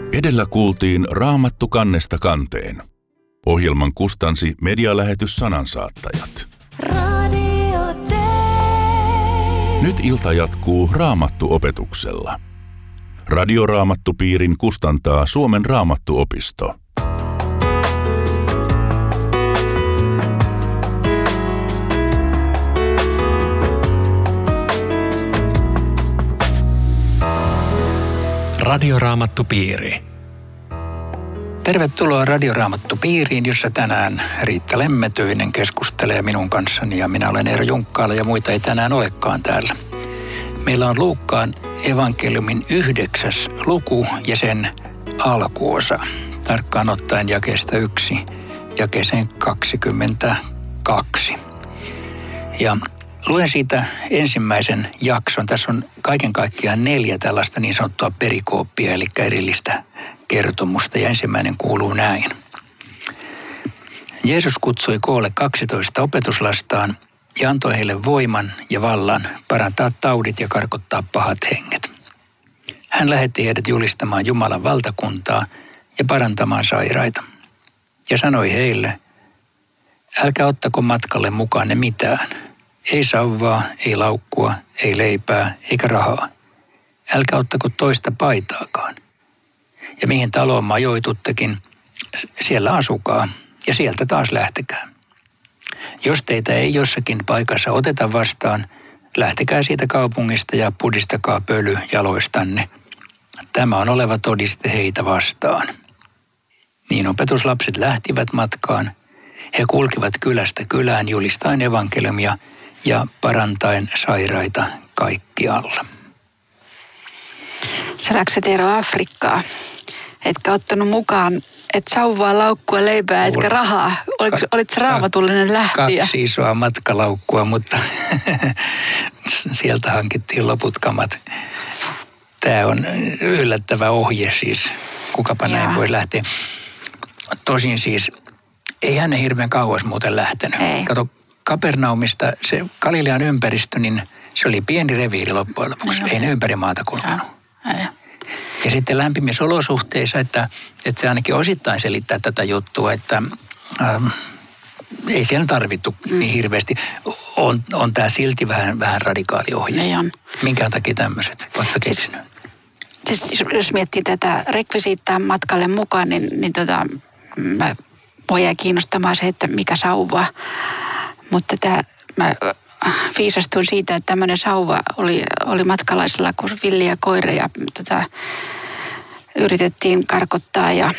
Edellä kuultiin Raamattu kannesta kanteen. Ohjelman kustansi medialähetys Sanansaattajat. Nyt ilta jatkuu Raamattu-opetuksella. Radioraamattupiirin kustantaa Suomen Raamattuopisto. Radioraamattupiiri. Tervetuloa Radioraamattupiiriin, jossa tänään Riitta Lemmetyinen keskustelee minun kanssani ja minä olen Eero Junkkaala ja muita ei tänään olekaan täällä. Meillä on Luukkaan evankeliumin 9. luku ja sen alkuosa. Tarkkaan ottaen jakeesta 1 jakeeseen 22. Ja luen siitä ensimmäisen jakson. Tässä on kaiken kaikkiaan 4 tällaista niin sanottua perikooppia, eli erillistä kertomusta. Ja ensimmäinen kuuluu näin. Jeesus kutsui koolle 12 opetuslastaan ja antoi heille voiman ja vallan parantaa taudit ja karkottaa pahat henget. Hän lähetti heidät julistamaan Jumalan valtakuntaa ja parantamaan sairaita. Ja sanoi heille, älkää ottako matkalle mukaanne mitään. Ei sauvaa, ei laukkua, ei leipää, eikä rahaa. Älkää ottako toista paitaakaan. Ja mihin taloon majoituttekin, siellä asukaa ja sieltä taas lähtekää. Jos teitä ei jossakin paikassa oteta vastaan, lähtekää siitä kaupungista ja pudistakaa pöly jaloistanne. Tämä on oleva todiste heitä vastaan. Niin opetuslapset lähtivät matkaan. He kulkivat kylästä kylään julistaen evankeliumia ja parantaen sairaita kaikkialla. Sä läksit Eero Afrikkaa. Etkä ottanut mukaan, et sauvaa, laukkua, leipää, etkä rahaa. Olit sä raamatullinen lähtijä? 2 isoa matkalaukkua, mutta sieltä hankittiin loput kamat. Tämä on yllättävä ohje siis. Kukapa näin voi lähteä. Tosin siis, ei hän hirveän kauas muuten lähtenyt. Ei. Kato, Kapernaumista, se Galilean ympäristö, niin se oli pieni reviiri loppujen lopuksi. Ei ne ympäri maata kulkenut. Ja sitten lämpimissä olosuhteissa, että se ainakin osittain selittää tätä juttua, että ei siellä tarvittu niin hirveästi. On tämä silti vähän radikaali ohje. Ei on. Minkään takia tämmöiset? Oletko keksinyt? Siis jos miettii tätä rekvisiittaa matkalle mukaan, niin mua jäi kiinnostamaan se, että mikä sauva. Mutta mä viisastuin siitä, että tämmöinen sauva oli matkalaisilla kuin villiä koira ja yritettiin karkottaa ja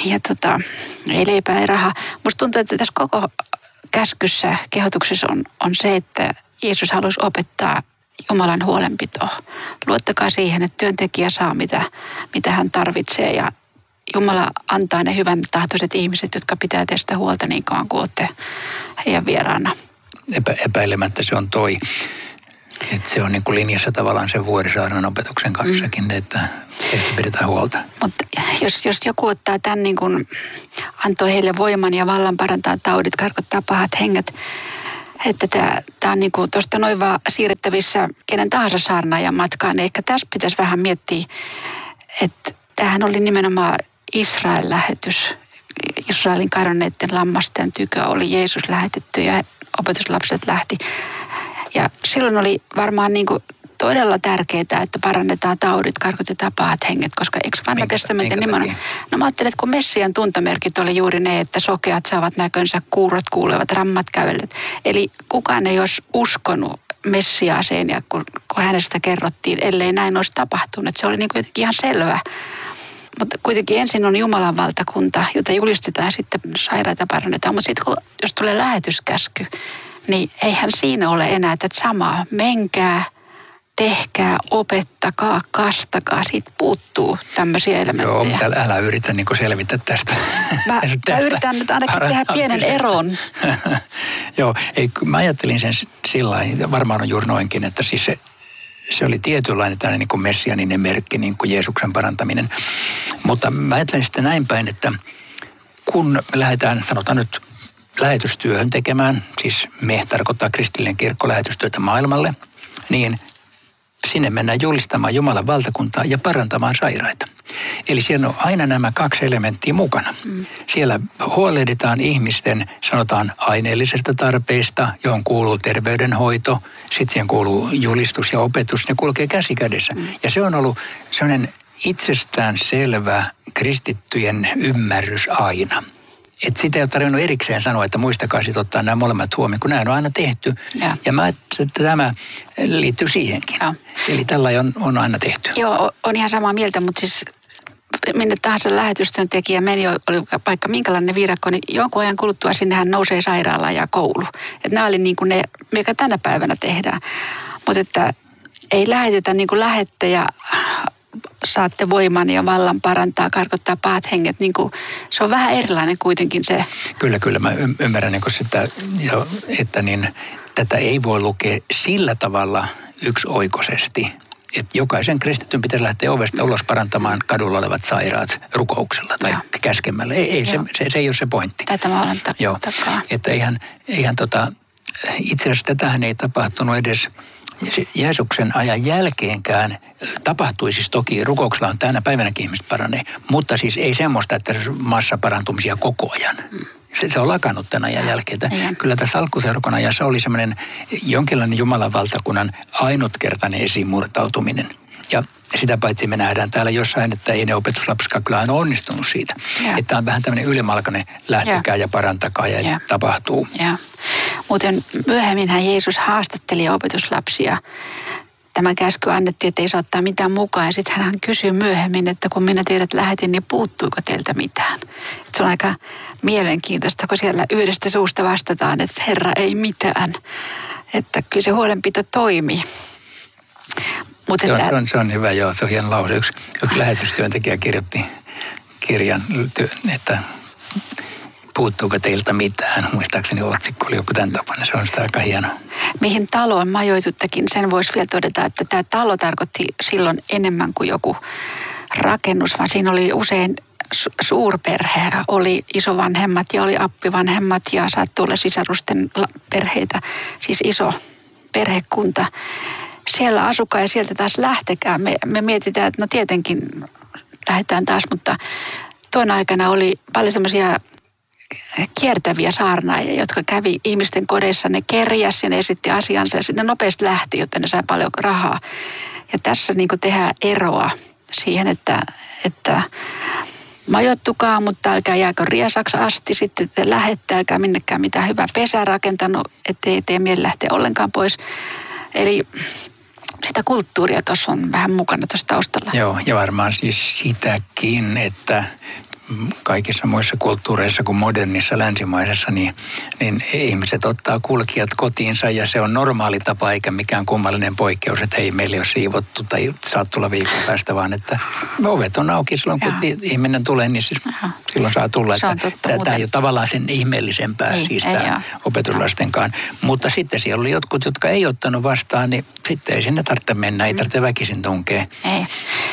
ei leipää, ei rahaa. Musta tuntuu, että tässä koko käskyssä, kehotuksessa on se, että Jeesus haluaisi opettaa Jumalan huolenpitoa. Luottakaa siihen, että työntekijä saa mitä hän tarvitsee ja Jumala antaa ne hyvän tahtoiset ihmiset, jotka pitää teistä huolta niin kauan kuin olette heidän vieraana. Epäilemättä se on toi. Että se on niin kuin linjassa tavallaan sen Vuorisaaren opetuksen kanssakin, että heistä pidetään huolta. Mutta jos joku ottaa tämän niin kuin antoi heille voiman ja vallan parantaa taudit, karkottaa pahat henget, että tämä on niin kuin tuosta noin vaan siirrettävissä kenen tahansa saarnaajan matkaan, niin ehkä tässä pitäisi vähän miettiä, että tämähän oli nimenomaan Israel-lähetys. Israelin kadonneiden lammasten tykö oli Jeesus lähetetty ja opetuslapset lähti. Ja silloin oli varmaan niin kuin todella tärkeää, että parannetaan taudit, karkotetaan pahat henget, koska eikö vanha testamentin nimenomaan? No mä ajattelin, että kun Messian tuntomerkit oli juuri ne, että sokeat saavat näkönsä, kuurot kuulevat, rammat kävelet. Eli kukaan ei olisi uskonut Messiaaseen ja kun hänestä kerrottiin, ellei näin olisi tapahtunut. Se oli niin kuin jotenkin ihan selvä. Mutta kuitenkin ensin on Jumalan valtakunta, jota julistetaan sitten sairaita parannetaan. Mutta sitten jos tulee lähetyskäsky, niin eihän siinä ole enää tätä samaa. Menkää, tehkää, opettakaa, kastakaa. Siitä puuttuu tämmöisiä elementtejä. Joo, mutta älä yritä niin kuin selvitä tästä. Mä yritän nyt ainakin tehdä pienen eron. Joo, mä ajattelin sen sillä lailla, varmaan on juuri noinkin, että siis se oli tietynlainen tämmöinen niin kuin messianinen merkki, niin kuin Jeesuksen parantaminen. Mutta mä ajattelen sitten näin päin, että kun me lähdetään, sanotaan nyt, lähetystyöhön tekemään, siis me tarkoittaa kristillinen kirkko lähetystyötä maailmalle, niin sinne mennään julistamaan Jumalan valtakuntaa ja parantamaan sairaita. Eli siellä on aina nämä kaksi elementtiä mukana. Siellä huolehditaan ihmisten, sanotaan, aineellisesta tarpeista, johon kuuluu terveydenhoito, sitten siihen kuuluu julistus ja opetus, ne kulkee käsi kädessä. Ja se on ollut sellainen itsestään selvä kristittyjen ymmärrys aina. Että sitä ei ole tarvinnut erikseen sanoa, että muistakaa sitten ottaa nämä molemmat huomioon, kun nämä on aina tehty. Ja mä ajattelin, että tämä liittyy siihenkin. Ja. Eli tällainen on aina tehty. Joo, on ihan samaa mieltä, mutta siis minne tahansa lähetystyöntekijä meni, oli vaikka minkälainen viidakko, niin jonkun ajan kuluttua sinnehän nousee sairaala ja koulu. Että nämä oli niin kuin ne, mikä tänä päivänä tehdään. Mutta että ei lähetetä niin kuin lähette ja saatte voiman ja vallan parantaa, karkottaa pahat henget. Niin kuin, se on vähän erilainen kuitenkin se. Kyllä. Mä ymmärrän niin sitä, että niin, tätä ei voi lukea sillä tavalla yksioikoisesti, että jokaisen kristityn pitäisi lähteä ovesta ulos parantamaan kadulla olevat sairaat rukouksella tai käskemällä. Ei se ei ole se pointti. Tätä mä olen takaa. Että eihän itse asiassa tätähän ei tapahtunut edes Jeesuksen ajan jälkeenkään. Tapahtui siis toki, rukouksella on tänä päivänäkin ihmiset paranee, mutta siis ei semmoista, että massaparantumisia koko ajan. Se on lakannut tämän ajan jälkeen. Kyllä tässä alkuseurakunnan ajassa oli semmoinen jonkinlainen Jumalan valtakunnan ainutkertainen esimurtautuminen. Ja sitä paitsi me nähdään täällä jossain, että ei ne opetuslapsikaan kyllä aina onnistunut siitä. Että on vähän tämmöinen ylimalkainen lähtekää ja parantakaa ja tapahtuu. Muuten myöhemminhän Jeesus haastatteli opetuslapsia. Tämä käsky annettiin, että ei saa ottaa mitään mukaan. Ja sitten hän kysyy myöhemmin, että kun minä teidät lähetin, niin puuttuiko teiltä mitään? Se on aika mielenkiintoista, kun siellä yhdestä suusta vastataan, että Herra, ei mitään. Että kyllä se huolenpito toimii. Mutta se on hyvä, joo. Se on hieno lause. Yksi lähetystyöntekijä kirjoitti kirjan, että puuttuuko teiltä mitään. Muistaakseni otsikko oli joku tämän tapainen. Se on sitä aika hienoa. Mihin taloon majoituttakin, sen voisi vielä todeta, että tämä talo tarkoitti silloin enemmän kuin joku rakennus, vaan siinä oli usein suurperhe. Oli isovanhemmat ja oli appivanhemmat ja saattoi olla sisarusten perheitä, siis iso perhekunta. Siellä asukaa ja sieltä taas lähtekää. Me mietitään, että no tietenkin lähdetään taas, mutta tuona aikana oli paljon semmoisia kiertäviä saarnaajia, jotka kävi ihmisten kodeissa, ne kerjäsi ja ne esitti asiansa ja sitten ne nopeasti lähti, jotta ne sai paljon rahaa. Ja tässä niin kuin tehdään eroa siihen, että majoittukaa, mutta älkää jääkö riesaksi asti, sitten te lähette, älkää minnekään mitään hyvää pesää rakentanut, ettei tee mieli lähteä ollenkaan pois. Eli sitä kulttuuria tuossa on vähän mukana tuossa taustalla. Joo, ja varmaan siis sitäkin, että kaikissa muissa kulttuureissa kuin modernissa länsimaisessa, niin ihmiset ottaa kulkijat kotiinsa ja se on normaali tapa eikä mikään kummallinen poikkeus, että hei, meillä ei ole siivottu tai saat tulla viikon päästä, vaan että ovet on auki silloin, kun ihminen tulee, niin siis silloin saa tulla. Tämä ei ole tavallaan sen ihmeellisempää, tämä opetuslastenkaan. Mutta sitten siellä oli jotkut, jotka ei ottanut vastaan, niin sitten ei sinne tarvitse mennä, ei tarvitse väkisin tunkea. Ei.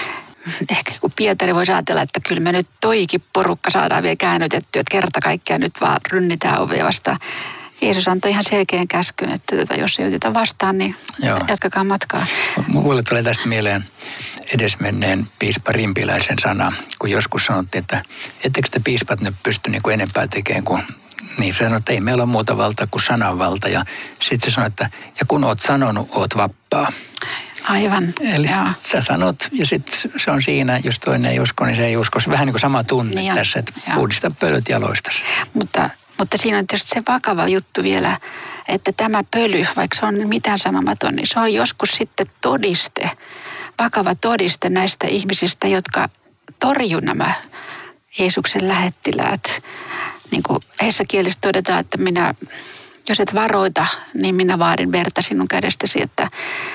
Ehkä kun Pietari voisi ajatella, että kyllä me nyt toikin porukka saadaan vielä käännytettyä, että kerta kaikkiaan nyt vaan rynnitään ovea vastaan. Jeesus antoi ihan selkeän käskyn, että jos ei oteta vastaan, niin jatkakaa matkaa. Mulle tulee tästä mieleen edesmenneen piispa Rimpiläisen sana, kun joskus sanottiin, että ettekö te piispat nyt pysty niin kuin enempää tekemään kuin niin. Se sanoi, että ei meillä ole muuta valtaa kuin sananvalta. Ja sitten se sanoi, että ja kun oot sanonut, oot vappaa. Aivan. Eli sä sanot ja sitten se on siinä, jos toinen ei usko, niin se ei usko. Se vähän niin kuin sama tunne niin tässä, että puhdista pölyt jaloistasi. Mutta siinä on tietysti se vakava juttu vielä, että tämä pöly, vaikka se on mitään sanomaton, niin se on joskus sitten todiste, vakava todiste näistä ihmisistä, jotka torjuu nämä Jeesuksen lähettiläät. Niin kuin heissä kielessä todetaan, että jos et varoita, niin minä vaadin verta sinun kädestäsi, että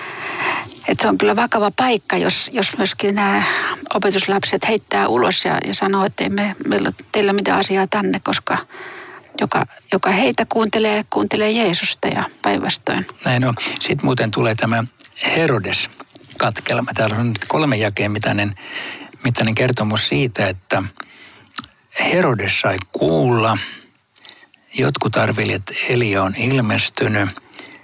se on kyllä vakava paikka, jos myöskin nämä opetuslapset heittää ulos ja sanoo, että ei teillä mitään asiaa tänne, koska joka heitä kuuntelee Jeesusta ja päinvastoin. Näin on. Sitten muuten tulee tämä Herodes-katkelma. Täällä on nyt 3 jakeen mittainen kertomus siitä, että Herodes sai kuulla, jotkut arvelivat, että Elia on ilmestynyt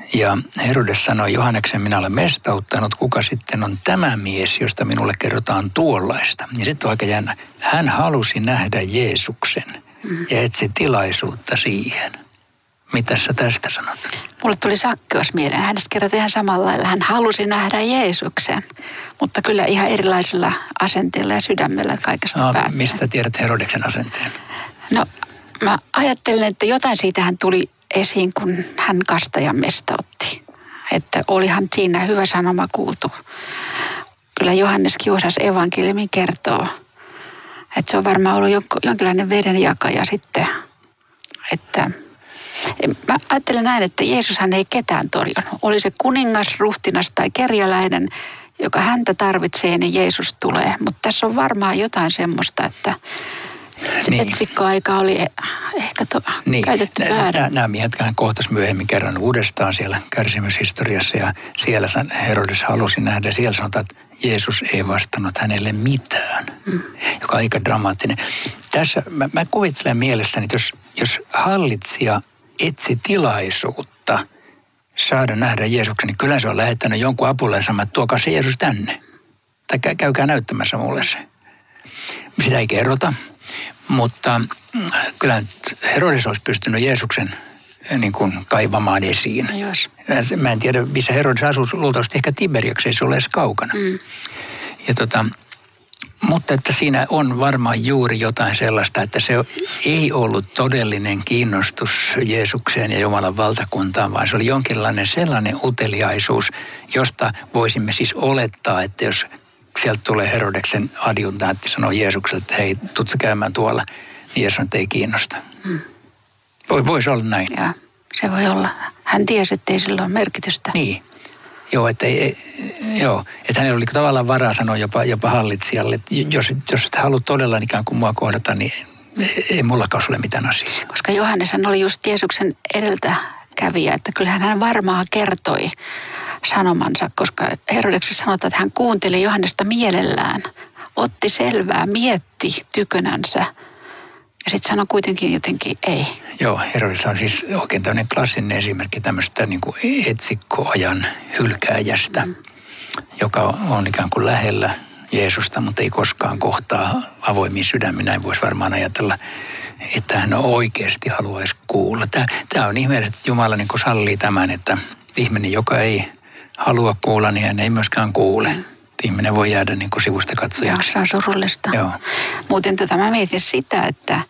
Ja Herodes sanoi, Johanneksen minä olen mestauttanut, kuka sitten on tämä mies, josta minulle kerrotaan tuollaista. Ja sitten on aika jännä. Hän halusi nähdä Jeesuksen ja etsi tilaisuutta siihen. Mitä sä tästä sanot? Mulle tuli Sakkeus mieleen. Hänestä kerrottiin ihan samalla lailla. Hän halusi nähdä Jeesuksen, mutta kyllä ihan erilaisella asenteella ja sydämellä kaikesta päättää. Mistä tiedät Herodeksen asenteen? No, mä ajattelen, että jotain siitä hän tuli esiin, kun hän kastajan mestautti. Että olihan siinä hyvä sanoma kuultu. Kyllä Johannes kiusasi evankeliumin kertoo, että se on varmaan ollut jonkinlainen vedenjakaja sitten. Että mä ajattelen näin, että Jeesushan ei ketään torjunut. Oli se kuningas, ruhtinas tai kerjäläinen, joka häntä tarvitsee, niin Jeesus tulee. Mutta tässä on varmaan jotain semmoista, että etsikkoaika oli ehkä käytetty väärin. Nämä miehet hän kohtasi myöhemmin kerran uudestaan siellä kärsimyshistoriassa ja siellä Herodes halusi nähdä. Siellä sanotaan, että Jeesus ei vastannut hänelle mitään, joka on aika dramaattinen. Tässä mä kuvittelen mielessäni, että jos hallitsija etsi tilaisuutta saada nähdä Jeesuksen, niin kyllä se on lähettänyt jonkun apulaisemman, että tuokaa se Jeesus tänne. Tai käykää näyttämässä mulle se. Sitä ei kerrota, mutta kyllä Herodes olisi pystynyt Jeesuksen niin kuin kaivamaan esiin. No jos. Mä en tiedä, missä Herodes asuu, luultavasti ehkä Tiberiaksi, ei se ole edes kaukana. Ja mutta että siinä on varmaan juuri jotain sellaista, että se ei ollut todellinen kiinnostus Jeesukseen ja Jumalan valtakuntaan, vaan se oli jonkinlainen sellainen uteliaisuus, josta voisimme siis olettaa, että jos sieltä tulee Herodeksen adjutantti sanoo Jeesukselta, että hei, tutsi käymään tuolla, niin Jeesus ei kiinnosta. Voisi olla näin. Ja, se voi olla. Hän tiesi, että ei sillä ole merkitystä. Niin. Joo, että hänellä oli tavallaan varaa sanoa jopa hallitsijalle, että jos et halua todella ikään kuin mua kohdata, niin ei mullakaan ole mitään asiaa. Koska Johanneshan oli just Jeesuksen edeltäkävijä, että kyllähän hän varmaan kertoi sanomansa, koska Herodeksessa sanotaan, että hän kuunteli Johannesta mielellään, otti selvää, mietti tykönänsä ja sitten sanoi kuitenkin jotenkin ei. Joo, Herodes on siis oikein tämmöinen klassinen esimerkki tämmöistä niin kuin etsikkoajan hylkääjästä, joka on ikään kuin lähellä Jeesusta, mutta ei koskaan kohtaa avoimia sydämiä. Näin voisi varmaan ajatella, että hän oikeasti haluaisi kuulla. Tämä on ihmeellistä, että Jumala niin kuin sallii tämän, että ihminen, joka ei halua kuulla, niin hän ei myöskään kuule. Ihminen voi jäädä niin kuin sivusta katsojaksi. Se on surullista. Joo. Muuten mä mietin sitä, että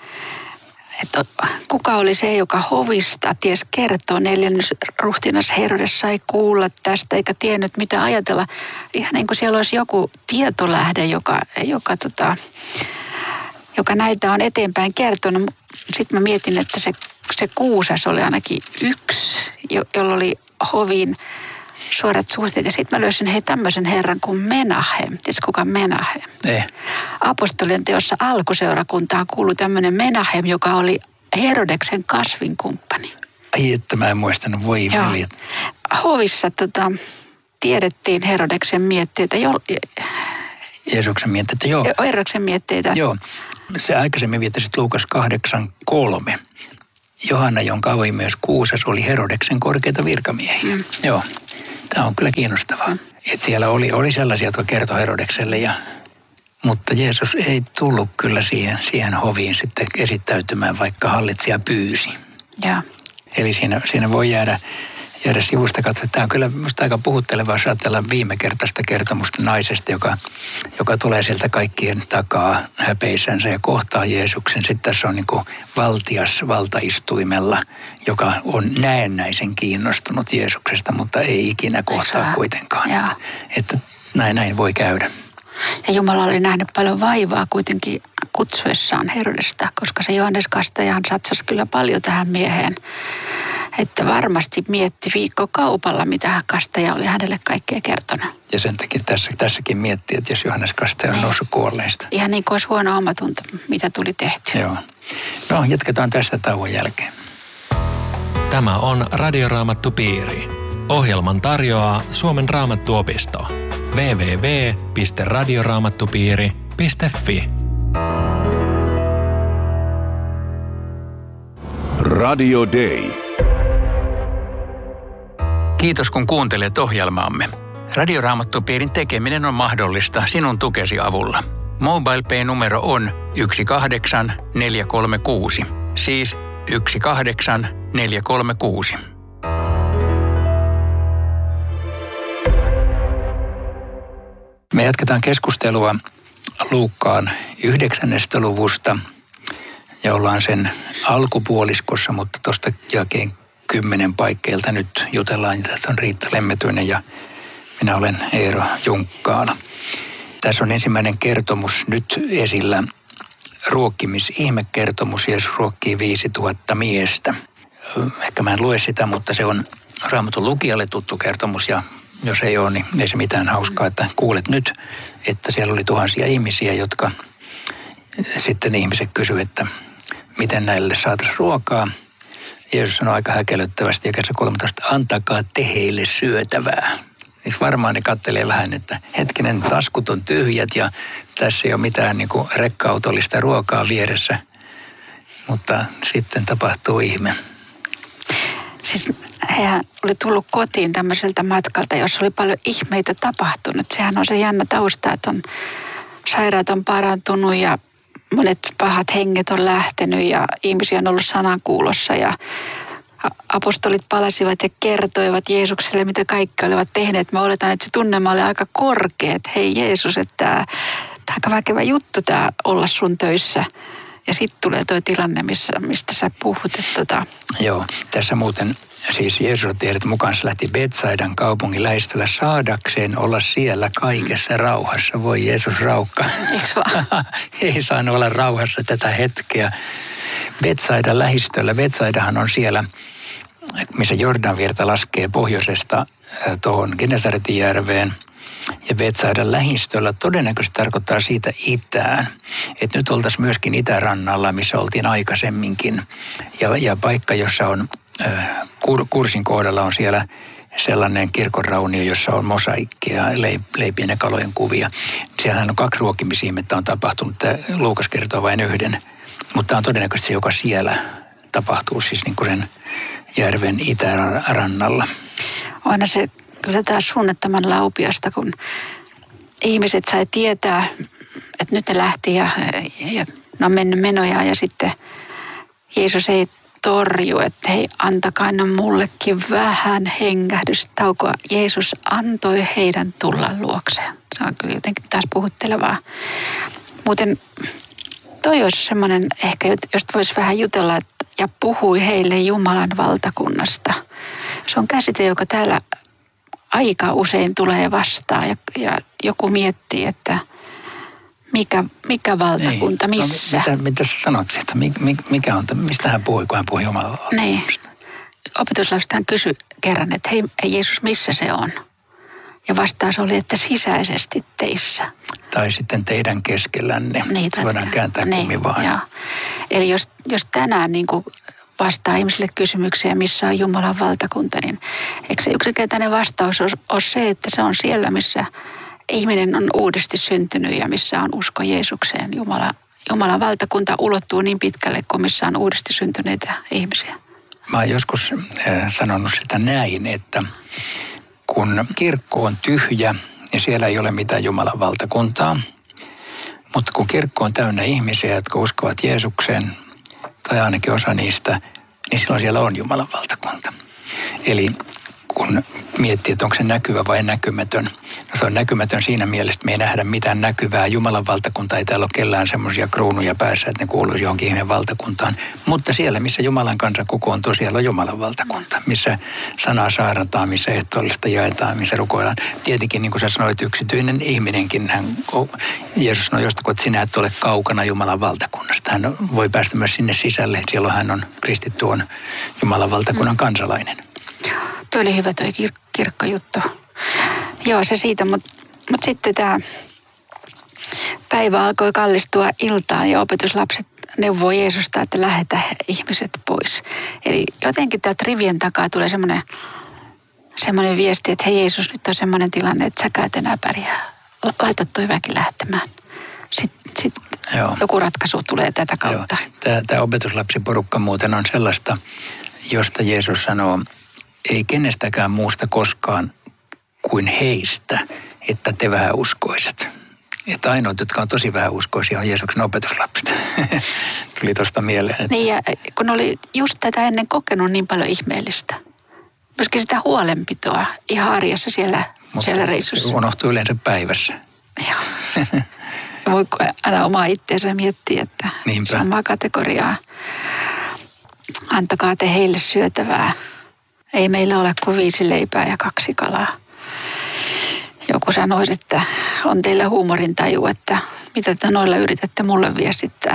kuka oli se, joka hovista ties kertoa. 4. ruhtinas Herodes sai kuulla tästä eikä tiennyt mitä ajatella. Ihan niin kuin siellä olisi joku tietolähde, joka näitä on eteenpäin kertonut. Sitten mä mietin, että se Kuusas oli ainakin yksi, jolla oli hovin suorat suhteet. Ja sitten mä löysin tämmöisen herran kuin Menahem. Tiedätkö kuka Menahem? Ei. Apostolien teossa alkuseurakuntaan kuului tämmöinen Menahem, joka oli Herodeksen kasvinkumppani. Ai että mä en muistanut, voi veljet. Hovissa tiedettiin Herodeksen mietteitä. Jeesuksen mietteitä, joo. Herodeksen mietteitä. Joo. Se aikaisemmin viittasit Luukas 8:3. Johanna, jonka avoimies Kuusas, oli Herodeksen korkeita virkamiehiä. Joo. Tämä on kyllä kiinnostavaa. Että siellä oli sellaisia, jotka kertoi Herodekselle, mutta Jeesus ei tullut kyllä siihen hoviin sitten esittäytymään, vaikka hallitsija pyysi. Ja. Eli siinä voi jäädä sivusta katsoa. Tämä on kyllä minusta aika puhuttelevaa, jos ajatellaan viimekertaista kertomusta naisesta, joka tulee sieltä kaikkien takaa häpeisänsä ja kohtaa Jeesuksen. Sitten tässä on niin kuin valtias valtaistuimella, joka on näennäisen kiinnostunut Jeesuksesta, mutta ei ikinä kohtaa kuitenkaan. Että näin voi käydä. Ja Jumala oli nähnyt paljon vaivaa kuitenkin kutsuessaan Herodesta, koska se Johannes Kastajahan satsasi kyllä paljon tähän mieheen. Että varmasti mietti viikkokaupalla, mitä Kastaja oli hänelle kaikkea kertonut. Ja sen takia tässäkin miettii, että jos Johannes Kastaja on noussut kuolleista. Ihan niin kuin olisi huono omatunto, mitä tuli tehty. Joo. No, jatketaan tästä tauon jälkeen. Tämä on Radioraamattupiiri. Ohjelman tarjoaa Suomen Raamattuopisto. www.radioraamattupiiri.fi Radio Day. Kiitos kun kuuntelet ohjelmaamme. Radioraamattupiirin tekeminen on mahdollista sinun tukesi avulla. MobilePay-numero on 18436. Siis 18436. Me jatketaan keskustelua Luukkaan 9. luvusta ja ollaan sen alkupuoliskossa, mutta tuosta jälkeen 10 paikkeilta nyt jutellaan. Tässä on Riitta Lemmetyinen ja minä olen Eero Junkkaala. Tässä on ensimmäinen kertomus nyt esillä, ruokkimisihmekertomus. Jeesus ruokkii 5000 miestä. Ehkä mä en lue sitä, mutta se on Raamatun lukijalle tuttu kertomus ja jos ei ole, niin ei se mitään hauskaa, että kuulet nyt, että siellä oli tuhansia ihmisiä, jotka sitten ihmiset kysyivät, että miten näille saataisiin ruokaa. Jeesus sanoi aika häkellyttävästi jakeessa 13, antakaa te heille syötävää. Siis varmaan ne kattelee vähän, että hetkinen, taskut on tyhjät ja tässä ei ole mitään niin kuin rekka-autollista ruokaa vieressä. Mutta sitten tapahtuu ihme. Siis hän oli tullut kotiin tämmöiseltä matkalta, jossa oli paljon ihmeitä tapahtunut. Sehän on se jännä tausta, että sairaat on parantunut ja monet pahat henget on lähtenyt ja ihmisiä on ollut sanankuulossa ja apostolit palasivat ja kertoivat Jeesukselle, mitä kaikki olivat tehneet. Mä oletan, että se tunnelma oli aika korkea, että hei Jeesus, että tämä on aika väkevä juttu tämä olla sun töissä. Ja sitten tulee tuo tilanne, mistä sä puhut. Joo, tässä muuten siis Jeesus otti heidät mukaan. Se lähti Betsaidan kaupungin lähistöllä saadakseen olla siellä kaikessa rauhassa. Voi Jeesus raukka. Eiks vaan? Ei saanut olla rauhassa tätä hetkeä. Betsaidan lähistöllä. Betsaidahan on siellä, missä Jordanvirta laskee pohjoisesta tuohon Genesaretin järveen. Ja Betsaidan lähistöllä todennäköisesti tarkoittaa siitä itään. Että nyt oltaisiin myöskin itärannalla, missä oltiin aikaisemminkin. Ja paikka, jossa on Kursin kohdalla on siellä sellainen kirkonraunio, jossa on mosaikkia, leipien ja kalojen kuvia. Siellähän on 2 ruokkimisihmettä on tapahtunut. Luukas kertoo vain 1. Mutta on todennäköisesti se, joka siellä tapahtuu, siis niin kuin sen järven itärannalla. Aina se kyllä taas suunnattoman laupiasta, kun ihmiset sai tietää, että nyt ne lähti ja ne on mennyt menojaan ja sitten Jeesus ei torju, että hei, antakaa ne mullekin vähän hengähdystaukoa. Jeesus antoi heidän tulla luokseen. Se on kyllä jotenkin taas puhuttelevaa. Muuten toi olisi semmoinen ehkä, josta voisi vähän jutella, ja puhui heille Jumalan valtakunnasta. Se on käsite, joka täällä aika usein tulee vastaan ja joku miettii, että mikä valtakunta, missä. No, mitä sä sanot siitä? Mikä on, mistä hän puhui, kun hän puhui Jumalan valtakunnasta? Niin. Opetuslapsethan kysyi kerran, että hei Jeesus, missä se on? Ja vastaus oli, että sisäisesti teissä. Tai sitten teidän keskellänne. Niin, voidaan kääntää kummin vaan. Joo. Eli jos tänään niin kuin vastaa ihmisille kysymyksiä, missä on Jumalan valtakunta, niin eikö se yksinkertainen vastaus ole se, että se on siellä, missä ihminen on uudesti syntynyt ja missä on usko Jeesukseen. Jumalan valtakunta ulottuu niin pitkälle kuin missä on uudesti syntyneitä ihmisiä. Mä oon joskus sanonut sitä näin, että kun kirkko on tyhjä ja siellä ei ole mitään Jumalan valtakuntaa, mutta kun kirkko on täynnä ihmisiä, jotka uskovat Jeesukseen, tai ainakin osa niistä, niin silloin siellä on Jumalan valtakunta. Eli kun miettii, että onko se näkyvä vai näkymätön. No se on näkymätön siinä mielessä, että me ei nähdä mitään näkyvää. Jumalan valtakunta ei täällä ole kellään semmoisia kruunuja päässä, että ne kuuluisi johonkin ihmeen valtakuntaan. Mutta siellä, missä Jumalan kansa kokoontuu, siellä on Jumalan valtakunta. Missä sanaa saarataan, missä ehtoollista jaetaan, missä rukoillaan. Tietenkin, niin kuin sä sanoit, yksityinen ihminenkin. Jeesus sanoi jostakin, että sinä et ole kaukana Jumalan valtakunnasta. Hän voi päästä myös sinne sisälle. Silloin hän on kristitty, on Jumalan valtakunnan kansalainen. Tuo oli hyvä toi kirkkojuttu. Joo, se siitä, mutta sitten tämä päivä alkoi kallistua iltaan ja opetuslapset neuvoo Jeesusta, että lähetä ihmiset pois. Eli jotenkin täältä rivien takaa tulee semmoinen viesti, että hei Jeesus, nyt on semmoinen tilanne, että säkään et enää pärjää. Laita toi väki lähtemään. Sitten joku ratkaisu tulee tätä kautta. Tämä opetuslapsiporukka muuten on sellaista, josta Jeesus sanoo ei kenestäkään muusta koskaan kuin heistä, että te vähäuskoiset. Että ainoat, jotka on tosi vähäuskoisia, on Jeesuksen opetuslapset. Tuli tuosta mieleen. Että... Niin ja kun oli just tätä ennen kokenut niin paljon ihmeellistä. Myöskin sitä huolenpitoa ihan arjessa siellä reissussa. Se unohtuu yleensä päivässä. Joo. Voi aina omaa itseensä miettiä, että Niinpä. samaa kategoriaa. Antakaa te heille syötävää. Ei meillä ole kuin 5 leipää ja 2 kalaa. Joku sanoisi, että on teillä huumorintaju, että mitä te noilla yritätte mulle viestittää.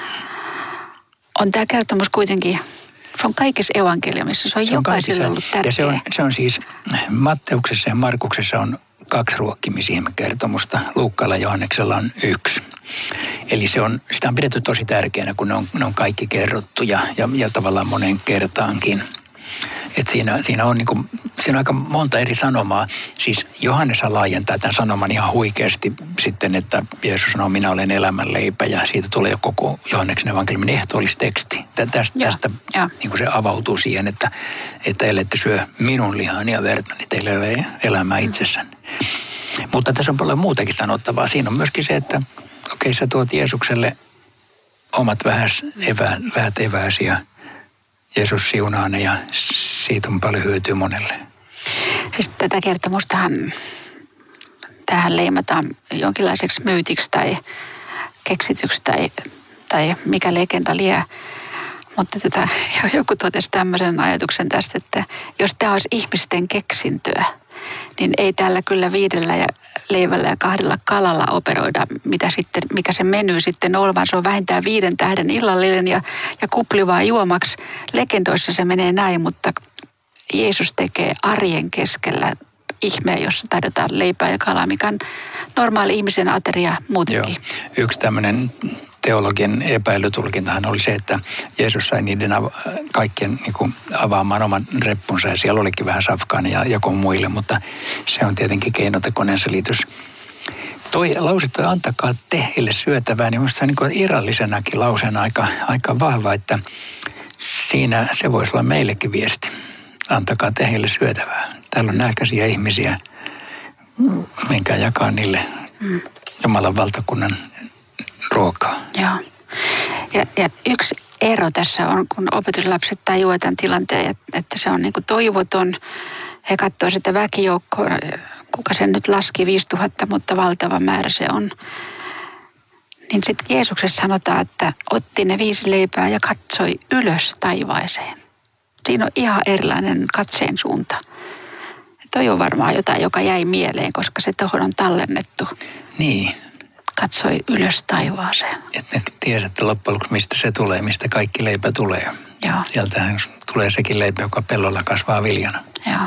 On tämä kertomus kuitenkin, se on kaikissa evankeliumissa, se on jokaiselle ollut tärkeä. Ja se on siis, Matteuksessa ja Markuksessa on 2 ruokkimisihmekertomusta, Luukkaalla ja Johanneksella on 1. Eli sitä on pidetty tosi tärkeänä, kun ne on kaikki kerrottu ja tavallaan monen kertaankin. Että siinä on aika monta eri sanomaa. Siis Johannes laajentaa tämän sanoman ihan huikeasti sitten, että Jeesus sanoo, minä olen elämänleipä, ja siitä tulee jo koko Johanneksen evankeliumin ehtoollisteksti. Tästä niin kuin se avautuu siihen, että ellette syö minun lihaani ja vertani, teillä ei ole elämää itsessänne. Mutta tässä on paljon muutakin sanottavaa. Siinä on myöskin se, että okei, sä tuot Jeesukselle omat vähät evääsi ja Jeesus siunaa ne ja siitä on paljon hyötyä monelle. Siis tätä kertomustahan tähän leimataan jonkinlaiseksi myytiksi tai keksityksi tai mikä legenda liää. Mutta joku totesi tämmöisen ajatuksen tästä, että jos tämä olisi ihmisten keksintöä, niin ei täällä kyllä 5 leivällä ja 2 kalalla operoida, mikä se meny sitten on, vaan se on vähintään 5 tähden illallinen ja kuplivaa juomaksi. Legendoissa se menee näin, mutta Jeesus tekee arjen keskellä ihmeen, jossa tarjotaan leipää ja kalaa, mikä on normaali ihmisen ateria muutenkin. Joo. Yksi tämmöinen teologian epäilytulkintahan oli se, että Jeesus sai niiden kaikkien niin kuin avaamaan oman reppunsa ja siellä olikin vähän safkaan ja jakon muille, mutta se on tietenkin keinotekoinen selitys. Toi lause, että antakaa te heille syötävää, niin minusta se on niin kuin irrallisenakin lauseena aika vahva, että siinä se voisi olla meillekin viesti. Antakaa te heille syötävää. Täällä on nälkäisiä ihmisiä, menkää jakaa niille Jumalan valtakunnan ruokaa. Joo. Ja yksi ero tässä on, kun opetuslapset tajuaa tämän tilanteen, että se on niin kuin toivoton. He katsoo sitä väkijoukkoa, kuka sen nyt laski, 5000, mutta valtava määrä se on. Niin sitten Jeesuksessa sanotaan, että otti ne 5 leipää ja katsoi ylös taivaaseen. Siinä on ihan erilainen katseen suunta. Toi on varmaan jotain, joka jäi mieleen, koska se tuohon on tallennettu. Niin. Katsoi ylös taivaaseen. Että ne tiedätte loppujen lopuksi, mistä se tulee, mistä kaikki leipä tulee. Joo. Sieltähän tulee sekin leipä, joka pellolla kasvaa viljana. Joo.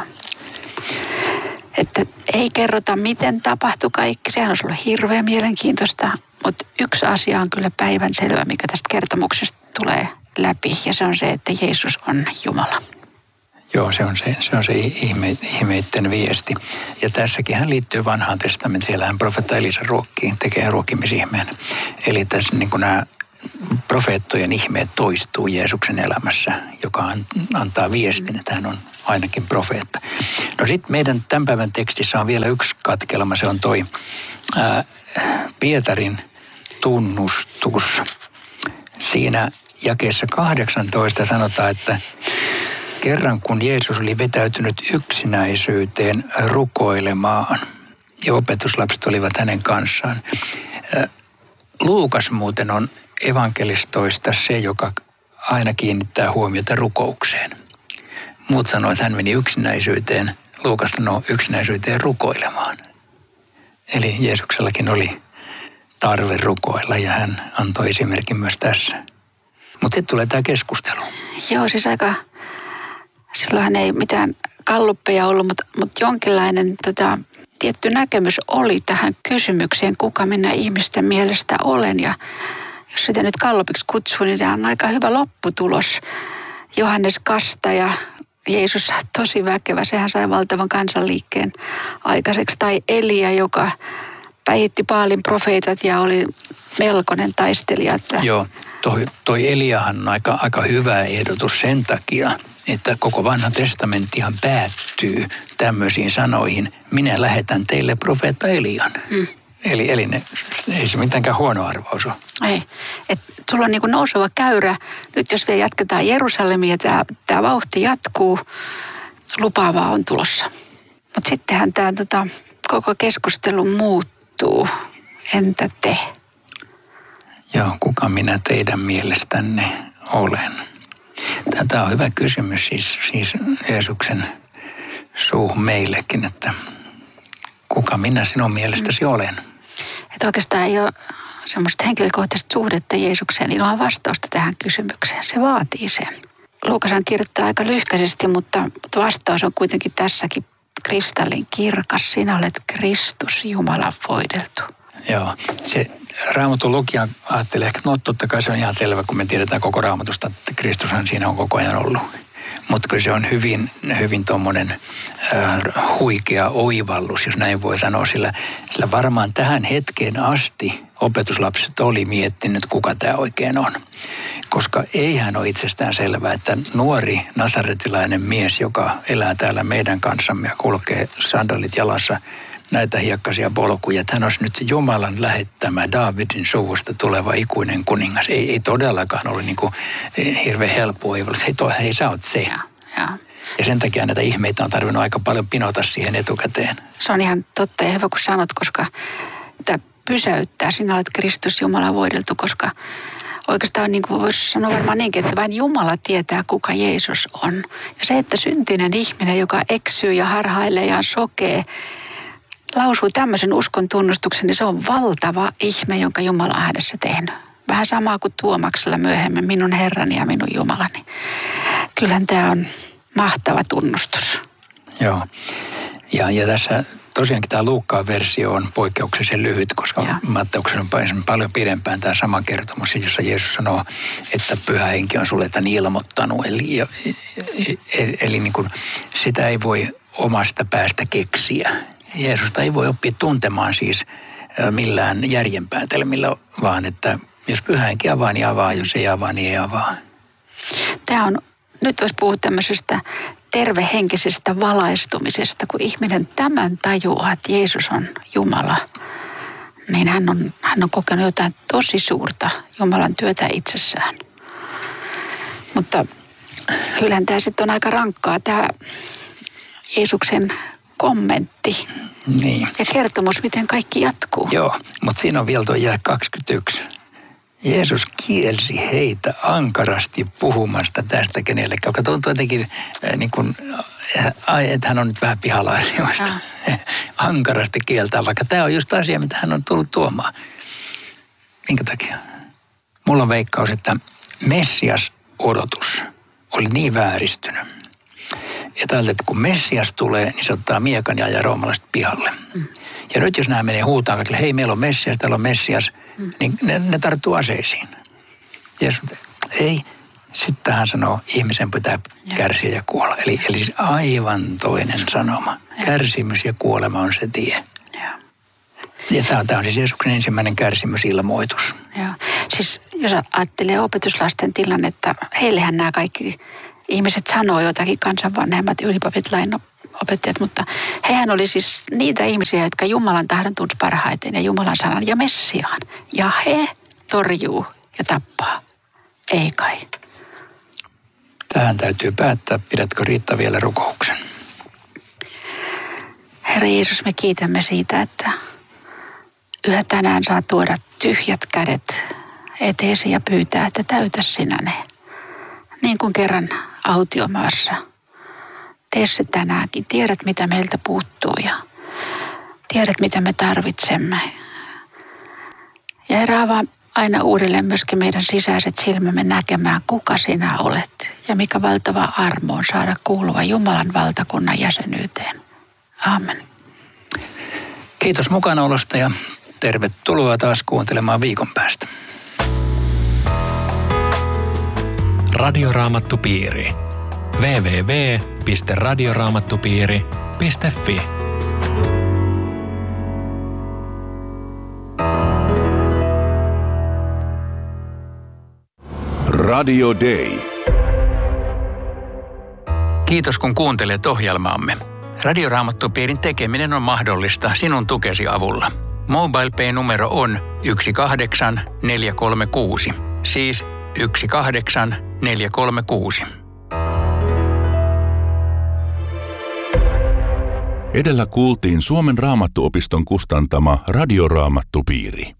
Että ei kerrota, miten tapahtui kaikki. Sehän olisi ollut hirveän mielenkiintoista. Mutta yksi asia on kyllä päivänselvä, mikä tästä kertomuksesta tulee läpi. Ja se on se, että Jeesus on Jumala. Joo, se on se ihmeitten viesti. Ja tässäkin hän liittyy vanhaan testamentiin. Siellähän profeetta Elisa tekee ruokkimisihmeen. Eli tässä niin kuin nämä profeettojen ihmeet toistuu Jeesuksen elämässä, joka antaa viestin, että hän on ainakin profeetta. No sitten meidän tämän päivän tekstissä on vielä yksi katkelma. Se on toi Pietarin tunnustus. Siinä jakeessa 18 sanotaan, että kerran kun Jeesus oli vetäytynyt yksinäisyyteen rukoilemaan ja opetuslapset olivat hänen kanssaan. Luukas muuten on evankelistoista se, joka aina kiinnittää huomiota rukoukseen. Muut sanoo, että hän meni yksinäisyyteen. Luukas sanoo yksinäisyyteen rukoilemaan. Eli Jeesuksellakin oli tarve rukoilla ja hän antoi esimerkin myös tässä. Mutta sitten tulee tämä keskustelu. Joo, siis silloinhan ei mitään galluppeja ollut, mutta jonkinlainen tietty näkemys oli tähän kysymykseen, kuka minä ihmisten mielestä olen. Ja jos sitä nyt gallupiksi kutsuu, niin tämä on aika hyvä lopputulos. Johannes Kastaja, Jeesus tosi väkevä, sehän sai valtavan kansanliikkeen aikaiseksi. Tai Elia, joka päihitti Baalin profeetat ja oli melkoinen taistelija. Joo, toi Eliahan on aika hyvä ehdotus sen takia, Että koko vanha testamenttihan päättyy tämmöisiin sanoihin, minä lähetän teille profeetta Elian. Eli ei se mitenkään huono arvaus ole. Ei. Sulla on niin kuin nouseva käyrä. Nyt jos vielä jatketaan Jerusalemia, tämä vauhti jatkuu, lupaavaa on tulossa. Mutta sittenhän tämä koko keskustelu muuttuu. Entä te? Joo, kuka minä teidän mielestänne olen? Tämä on hyvä kysymys siis Jeesuksen suuhun meillekin, että kuka minä sinun mielestäsi olen? Että oikeastaan ei ole semmoista henkilökohtaista suhdetta Jeesukseen ilman vastausta tähän kysymykseen. Se vaatii sen. Luukashan kirjoittaa aika lyhkäisesti, mutta vastaus on kuitenkin tässäkin kristallin kirkas. Sinä olet Kristus, Jumalan voideltu. Joo, se Raamatun lukija ajattelee ehkä, no totta kai se on ihan selvä, kun me tiedetään koko Raamatusta, että Kristushan siinä on koko ajan ollut. Mutta kyllä se on hyvin tuommoinen huikea oivallus, jos näin voi sanoa, sillä varmaan tähän hetkeen asti opetuslapset oli miettinyt, kuka tämä oikein on. Koska eihän ole itsestään selvää, että nuori nasaretilainen mies, joka elää täällä meidän kanssamme ja kulkee sandalit jalassa näitä hiekkaisia polkuja, että hän olisi nyt Jumalan lähettämä Daavidin suvusta tuleva ikuinen kuningas. Ei todellakaan ole niin kuin hirveän helppo oivallus. Hei, sä oot se. Ja sen takia näitä ihmeitä on tarvinnut aika paljon pinota siihen etukäteen. Se on ihan totta ja hyvä, kun sanot, koska tämä pysäyttää. Sinä olet Kristus, Jumala voideltu, koska oikeastaan niin kuin voisi sanoa varmaan niinkin, että vain Jumala tietää, kuka Jeesus on. Ja se, että syntinen ihminen, joka eksyy ja harhailee ja sokee, lausuu tämmöisen uskon tunnustuksen, niin se on valtava ihme, jonka Jumala on hänessä tehnyt. Vähän samaa kuin Tuomaksella myöhemmin, minun Herrani ja minun Jumalani. Kyllähän tämä on mahtava tunnustus. Joo. Ja tässä tosiaankin tämä Luukkaan versio on poikkeuksellisen lyhyt, koska Matteuksessa on paljon pidempään tämä sama kertomus, jossa Jeesus sanoo, että Pyhä Henki on sulle tämän ilmoittanut. Eli niin kuin sitä ei voi omasta päästä keksiä. Jeesusta ei voi oppia tuntemaan siis millään järjenpäätelmillä, vaan että jos Pyhä Henki avaa, niin avaa, jos ei avaa, niin ei avaa. Tämä on, nyt voisi puhua tämmöisestä tervehenkisestä valaistumisesta, kun ihminen tämän tajuaa, että Jeesus on Jumala, niin hän on kokenut jotain tosi suurta Jumalan työtä itsessään. Mutta kyllähän tämä sitten on aika rankkaa, tämä Jeesuksen kommentti ja kertomus, miten kaikki jatkuu. Joo, mutta siinä on vielä tuo jae 21. Jeesus kielsi heitä ankarasti puhumasta tästä kenellekään, joka tuntuu jotenkin niin kuin, että hän on nyt vähän pihalla asioista. Ankarasti kieltää, vaikka tämä on just asia, mitä hän on tullut tuomaan. Minkä takia? Mulla on veikkaus, että Messias-odotus oli niin vääristynyt. Ja täältä, että kun Messias tulee, niin se ottaa miekan ja ajaa roomalaiset pihalle. Ja nyt jos nämä menee huutaan kaikille, hei meillä on Messias, täällä on Messias, niin ne tarttuu aseisiin. Jeesus, ei. Sitten hän sanoo, ihmisen pitää kärsiä ja kuolla. Eli aivan toinen sanoma. Kärsimys ja kuolema on se tie. Ja tämä on siis Jeesuksen ensimmäinen kärsimysilmoitus. Joo. Siis jos ajattelee opetuslasten tilannetta, heillehän nämä kaikki ihmiset sanoo jotakin, kansanvanhemmat, ylipapit, lainopettajat, mutta hehän oli siis niitä ihmisiä, jotka Jumalan tahdon tunsi parhaiten ja Jumalan sanan ja Messiaan. Ja he torjuu ja tappaa. Ei kai. Tähän täytyy päättää. Pidätkö Riitta vielä rukouksen? Herra Jeesus, me kiitämme siitä, että yhä tänään saa tuoda tyhjät kädet eteesi ja pyytää, että täytä sinä ne. Niin kuin kerran autiomaassa. Tee se tänäänkin. Tiedät, mitä meiltä puuttuu ja tiedät, mitä me tarvitsemme. Ja Herra, avaa aina uudelleen myöskin meidän sisäiset silmämme näkemään, kuka sinä olet ja mikä valtava armo on saada kuulua Jumalan valtakunnan jäsenyyteen. Aamen. Kiitos mukanaolosta ja tervetuloa taas kuuntelemaan viikon päästä. Radioraamattupiiri. www.radioraamattupiiri.fi Radio Day. Kiitos kun kuuntelet ohjelmaamme. Radioraamattupiirin tekeminen on mahdollista sinun tukesi avulla. MobilePay-numero on 18436, siis 18436. Edellä kuultiin Suomen Raamattuopiston kustantama Radioraamattupiiri.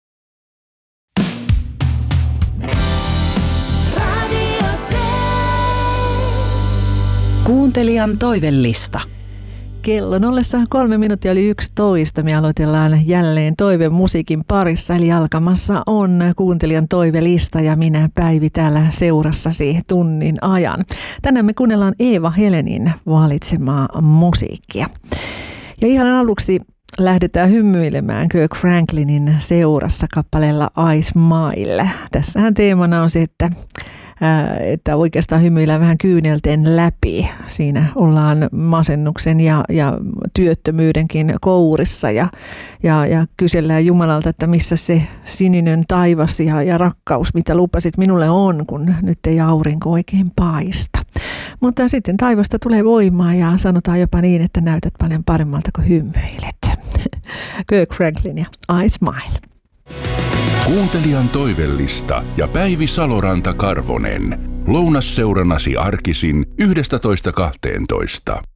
Kuuntelijan toivellista. Kello 3:03 me aloitellaan jälleen toivemusiikin parissa, eli alkamassa on kuuntelijan toivelista ja minä Päivi täällä seurassasi tunnin ajan. Tänään me kuunnellaan Eeva Helenin valitsemaa musiikkia. Ja ihan aluksi lähdetään hymyilemään Kirk Franklinin seurassa kappaleella I Smile. Tässähän teemana on se, että oikeastaan hymyillään vähän kyynelten läpi. Siinä ollaan masennuksen ja työttömyydenkin kourissa ja kysellään Jumalalta, että missä se sininen taivas ja rakkaus, mitä lupasit minulle on, kun nyt ei aurinko oikein paista. Mutta sitten taivasta tulee voimaa ja sanotaan jopa niin, että näytät paljon paremmalta kuin hymyilet. Kirk Franklin ja I Smile. Kuuntelijan toivellista ja Päivi Saloranta-Karvonen. Lounasseurannasi arkisin 11.12.